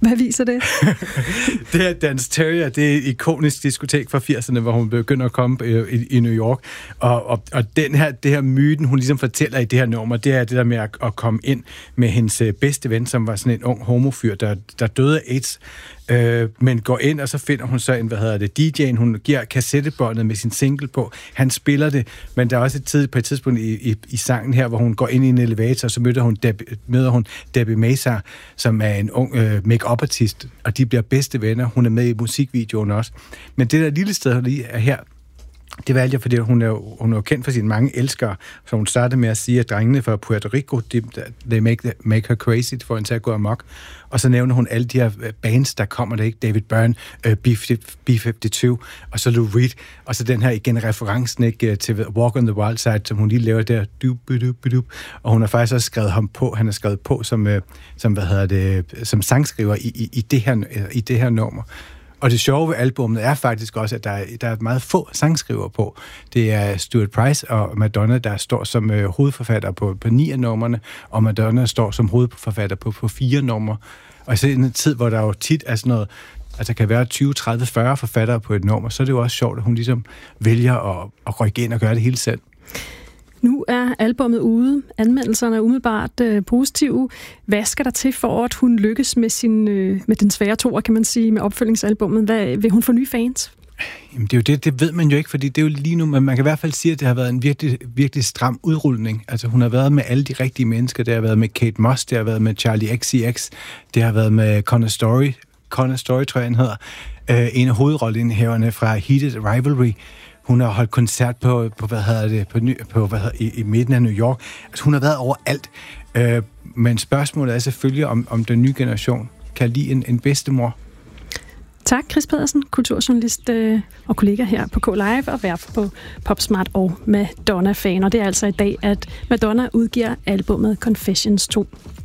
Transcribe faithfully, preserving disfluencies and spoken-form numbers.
Hvad viser det? Det er Dance Terrier, det er et ikonisk diskotek fra firserne, hvor hun begynder at komme i, i New York. Og, og, og den her, det her myten, hun ligesom fortæller i det her nummer, det er det der med at, at komme ind med hendes bedste ven, som var sådan en ung homofyr, der, der døde af AIDS. Øh, men går ind, og så finder hun så en, hvad hedder det, D J'en, hun giver kassettebåndet med sin single på. Han spiller det, men der er også et tid, på et tidspunkt i, i, i sangen her, hvor hun går ind i en elevator, og så møder hun, Deb, møder hun Debbie Mazar, som er en ung øh, make-up-artist, og de bliver bedste venner. Hun er med i musikvideoen også. Men det der lille sted, hun lige er her, det valgte jeg, fordi hun er, hun er jo kendt for sine mange elskere, så hun startede med at sige, at drengene fra Puerto Rico, de, they make, make her crazy, for hende til at gå amok. Og så nævner hun alle de her bands, der kommer der, ikke? David Byrne, uh, B femoghalvfems, og så Lou Reed, og så den her igen referencen, ikke, til Walk on the Wild Side, som hun lige laver der, du, du, du, du. Og hun har faktisk også skrevet ham på, han har skrevet på som, som hvad hedder det, som sangskriver i, i, i, det her, i det her nummer. Og det sjove ved albummet er faktisk også, at der er, der er meget få sangskriver på. Det er Stuart Price og Madonna, der står som øh, hovedforfatter på, på ni af numrene, og Madonna står som hovedforfatter på, på fire numre. Og i en tid, hvor der jo tit er sådan noget, altså kan være tyve, tredive, fyrre forfattere på et nummer, så er det jo også sjovt, at hun ligesom vælger at, at rykke ind og gøre det hele selv. Nu er albummet ude. Anmeldelserne er umiddelbart øh, positive. Hvad skal der til for, at hun lykkes med, sin, øh, med den svære toer, kan man sige, med opfølgingsalbummet? Hvad, vil hun få nye fans? Jamen det er jo det, det ved man jo ikke, fordi det er jo lige nu, men man kan i hvert fald sige, at det har været en virkelig, virkelig stram udrulning. Altså hun har været med alle de rigtige mennesker. Det har været med Kate Moss, det har været med Charlie X C X, det har været med Connor Story, Connor Story, tror jeg, han hedder, øh, en af hovedrolleindhaverne fra Heated Rivalry. Hun har holdt koncert på, på hvad hedder det, på, på hvad hedder, i, i midten af New York. Altså, hun har været overalt. Øh, men spørgsmålet er selvfølgelig, om, om den nye generation kan lide en, en bedstemor. Tak, Chris Pedersen, kulturjournalist øh, og kollega her på K-Live og vært på Popsmart og Madonna-fan. Og det er altså i dag, at Madonna udgiver albumet Confessions to.